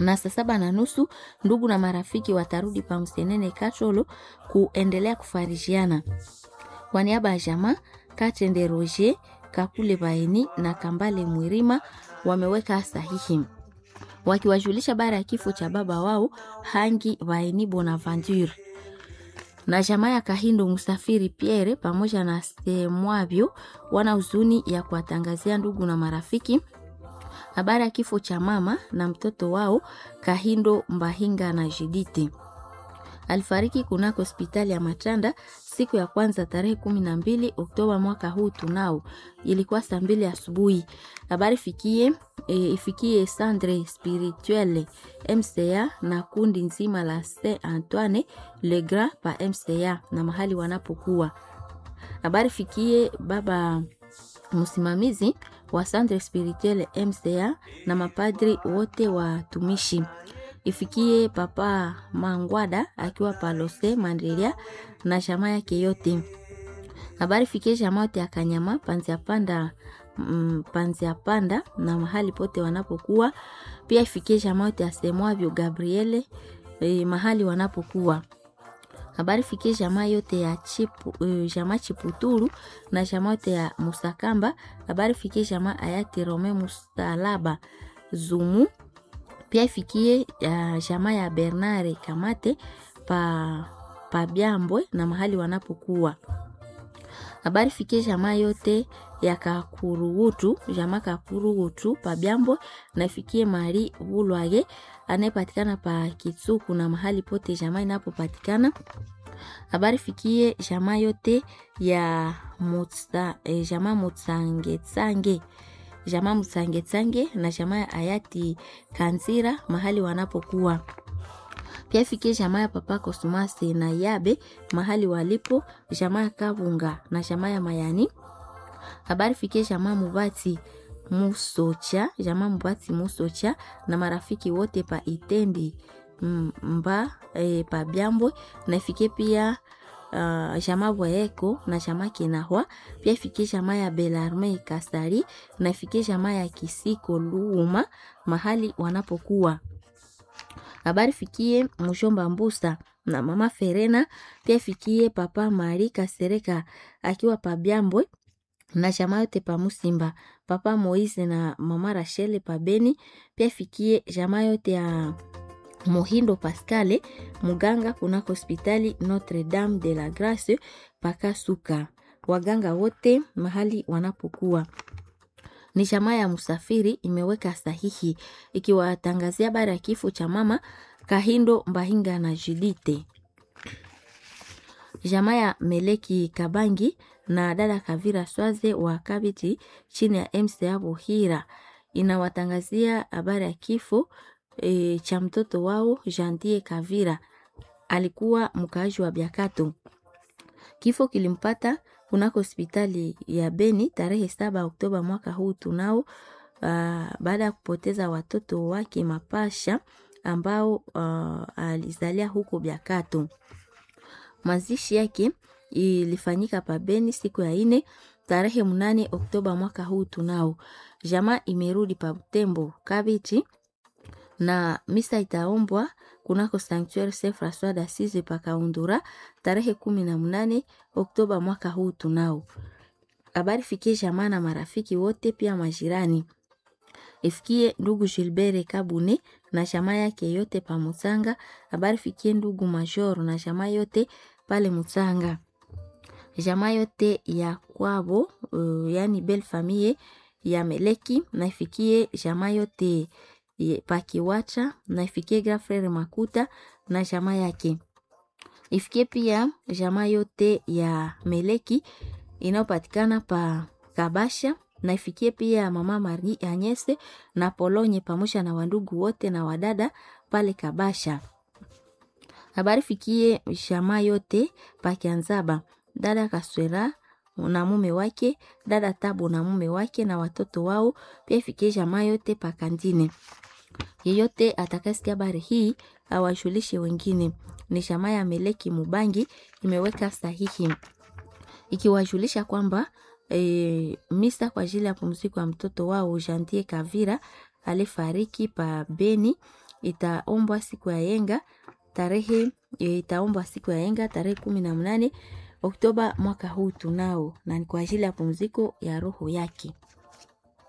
Na saa 7:30 ndugu na marafiki watarudi pa Msenene Katolo kuendelea kufarijiana. Kwa niaba ya jamaa Katende Roger, Kakule Baeni na Kambale Mwirima wameweka sahihi wakiwajulisha bara ya kifo cha baba wao Hangi Baeni Bonaventure. Na jamaa ya Kahindo Musafiri Pierre pamoja na Semwavyo wana huzuni ya kuwatangazia ndugu na marafiki habari ya kifo cha mama na mtoto wao Kahindo Mbahinga na Jidite. Alifariki kunako hospitali ya Matanda siku ya kwanza tarehe 12 Oktoba mwaka huu tunao. Ilikuwa saa 2 asubuhi. Habari ifikie Sandre Spirituelle MCA na kundi nzima la Saint Antoine Le Grand pa MCA na mahali wanapokuwa. Habari fikie baba msimamizi wa Sandre Spirituelle MCA na mapadri wote watumishi. Ifikie papa Mangwada akiwa Palose Mandelia na jamaa yake yote. Habari fikie jamaa yote ya Kanyama Panzia Panda na mahali pote wanapokuwa. Pia ifikie jamaa yote ya Semwavyo Gabriele mahali wanapokuwa. Habari fikie jamaa yote ya jamaa Chiputuru na jamaa yote ya Musakamba. Habari fikie jamaa Ayati Rome Mustalaba Zumu. Pia ifikie jamaa ya Bernare Kamate pa Byambwe na mahali wanapokuwa. Habari fikie jamaa yote ya Kakurugutu, jamaa Kakurugutu pa Byambwe na ifikie Mari Bulwage anayepatikana pa Kitsuku na mahali pote jamaa inapopatikana. Habari fikie jamaa yote ya jamaa Mutsange na jamaa ya Ayati Kanzira mahali wanapokuwa. Pia fikie jamaa ya papa Kosumasi na Yabe mahali walipo, jamaa ya Kabunga na jamaa ya Mayani. Habari fikie jamaa Mubati Musocha na marafiki wote pa Itendi pa Byambwe na ifikie pia jamaa Bwaeko na jamaa Kinahwa. Pia ifikie jamaa ya Belarme Kasari na ifikie jamaa ya Kisiko Luuma mahali wanapokuwa. Habari fikie Mushomba Mbusa na mama Ferena. Pia ifikie papa Mari Kasereka akiwa pa Byambwe na jamaa yote pa Musimba, papa Moise na mama Rachel pa Beni. Pia ifikie jamaa yote ya Mohindo Pascale muganga kunako hospitali Notre Dame de la Grace Pakasuka. Waganga wote mahali wanapokuwa. Ni jamaa ya Musafiri imeweka sahihi ikiwatangazia habari ya kifo cha mama Kahindo Mbahinga na Judite. Jamaa ya Meleki Kabangi na dada Kavira Swaze wa Kabiti chini ya MCA Buhira inawatangazia habari ya kifo cha mtoto wao Jantie Kavira, alikuwa mkaaji wa Biakato. Kifo kilimpata kunako hospitali ya Beni tarehe 7 Oktoba mwaka huu tunao, baada ya kupoteza watoto wake mapasha ambao alizalia huko Biakato. Mazishi yake ilifanyika pa Beni siku ya 4 tarehe 8 Oktoba mwaka huu tunao. Jamaa imerudi pa Butembo Kabiti na misa itaombwa kunako Sanctuaire Saint François d'Assise pa Kaundura tarehe 18 Oktoba mwaka huu tunao. Habari fikie jamaa na marafiki wote pia majirani. Ifikie ndugu Gilbert Kabune na jamaa yake yote pa Mutsanga. Habari fikie ndugu Major na jamaa yote pale Mutsanga. Jamaa yote ya kwabo yani belle famille ya Meleki na ifikie jamaa yote Pakiwacha na ifikie grand frère Makuta na jamaa yake. Ifikie pia jamaa yote ya Meleki inayopatikana pa Kabasha na ifikie pia mama Marie Agnese na Polonye pamoja na wandugu wote na wadada pale Kabasha. Habari fikie jamaa yote pa Kianzaba, dada Kaswera na mume wake, dada Tabo na mume wake na watoto wao. Pia ifikie jamaa yote pa Kandine. Yeyote atakasikia habari hii awajulishe wengine. Ni jamaa ya Meleki Mubangi imeweka sahihi ikiwajulisha kwamba misa kwa ajili ya pumziko ya mtoto wao Jantie Kavira alifariki pa Beni itaombwa siku ya yenga tarehe 18 Oktoba mwaka huu tunao, na ni kwa ajili ya pumziko ya roho yake.